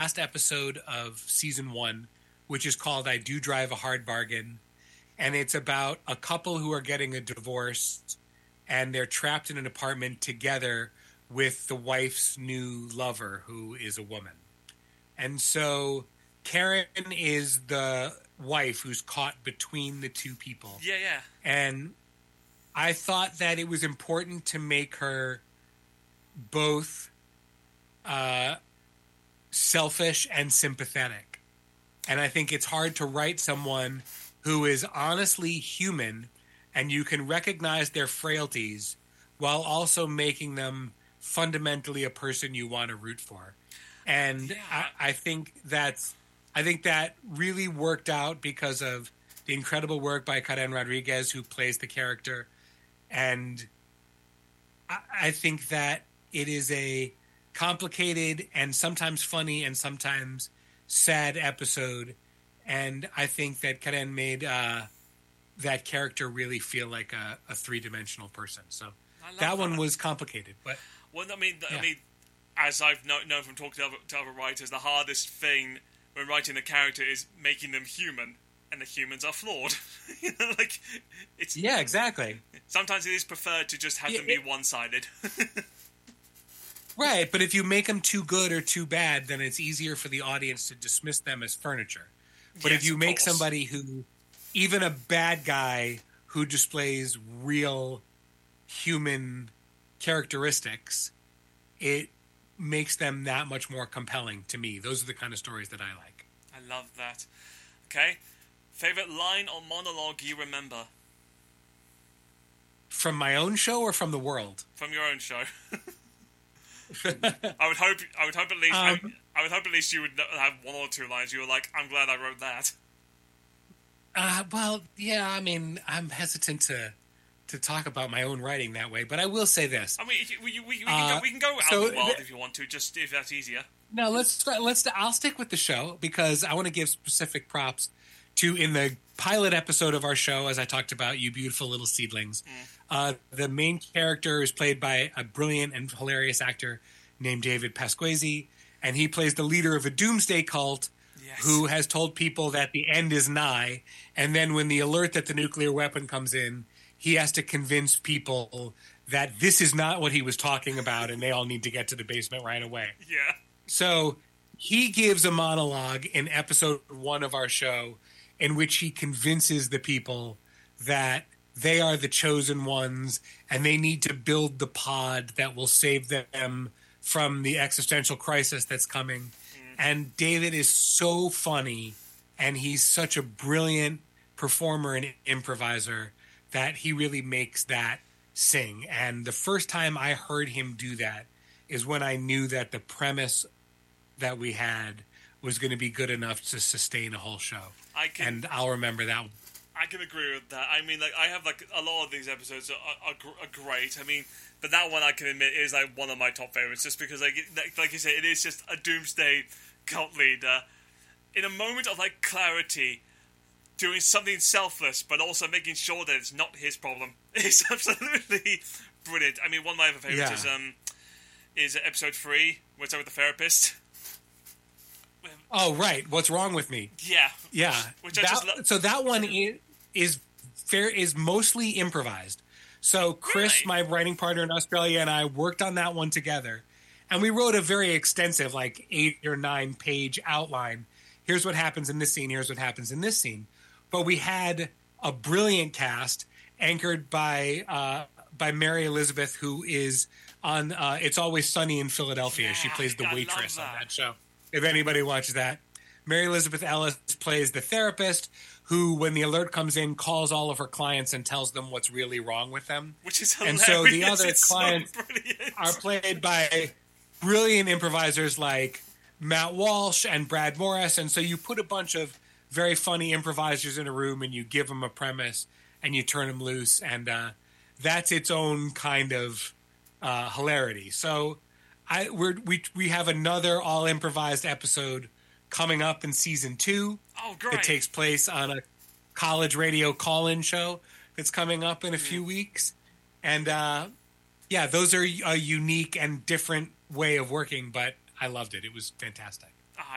last episode of season 1, which is called I Do Drive a Hard Bargain. And it's about a couple who are getting a divorce, and they're trapped in an apartment together with the wife's new lover, who is a woman. And so Karen is the wife who's caught between the two people. Yeah, yeah. And I thought that it was important to make her both selfish and sympathetic. And I think it's hard to write someone who is honestly human and you can recognize their frailties while also making them fundamentally a person you want to root for. And yeah. I think that really worked out because of the incredible work by Karen Rodriguez, who plays the character. And I think that it is a complicated and sometimes funny and sometimes sad episode. And I think that Karen made that character really feel like a three-dimensional person. So that one was complicated. But well, I mean, as I've known from talking to other writers, the hardest thing when writing a character is making them human. And the humans are flawed. You know, like it's yeah, exactly. Sometimes it is preferred to just have them be one-sided. Right, but if you make them too good or too bad, then it's easier for the audience to dismiss them as furniture. But if you make somebody who, even a bad guy who displays real human characteristics, it makes them that much more compelling to me. Those are the kind of stories that I like. I love that. Okay. Favorite line or monologue you remember? From my own show or from the world? From your own show. I would hope at least I would hope at least you would have one or two lines. You were like, "I'm glad I wrote that." Well, yeah. I mean, I'm hesitant to talk about my own writing that way, but I will say this. I mean, we can go out of the world if you want to, just if that's easier. No, let's. I'll stick with the show because I want to give specific props to in the pilot episode of our show, as I talked about, You Beautiful Little Seedlings. The main character is played by a brilliant and hilarious actor named David Pasquesi, and he plays the leader of a doomsday cult who has told people that the end is nigh, and then when the alert that the nuclear weapon comes in, he has to convince people that this is not what he was talking about, and they all need to get to the basement right away. Yeah. So he gives a monologue in episode 1 of our show in which he convinces the people that they are the chosen ones and they need to build the pod that will save them from the existential crisis that's coming. And David is so funny and he's such a brilliant performer and improviser that he really makes that sing. And the first time I heard him do that is when I knew that the premise that we had was going to be good enough to sustain a whole show. And I'll remember that one. I can agree with that. I mean, like, I have, like, a lot of these episodes are great. I mean, but that one I can admit is, like, one of my top favorites, just because, like you say, it is just a doomsday cult leader in a moment of, like, clarity, doing something selfless, but also making sure that it's not his problem. It's absolutely brilliant. I mean, one of my other favorites is episode 3, where it's with the therapist. Oh, right. What's wrong with me? Yeah. Yeah. Which I just love. So that one is mostly improvised. So Chris, my writing partner in Australia, and I worked on that one together. And we wrote a very extensive, like 8 or 9 page outline. Here's what happens in this scene. Here's what happens in this scene. But we had a brilliant cast anchored by Mary Elizabeth, who is on It's Always Sunny in Philadelphia. Yeah, she plays the waitress on that show. If anybody watches that. Mary Elizabeth Ellis plays the therapist who, when the alert comes in, calls all of her clients and tells them what's really wrong with them. Which is hilarious. And so the other clients are played by brilliant improvisers like Matt Walsh and Brad Morris. And so you put a bunch of very funny improvisers in a room and you give them a premise and you turn them loose. And that's its own kind of hilarity. So we have another all improvised episode coming up in season 2. Oh, great! It takes place on a college radio call-in show that's coming up in a few weeks, and those are a unique and different way of working. But I loved it; it was fantastic.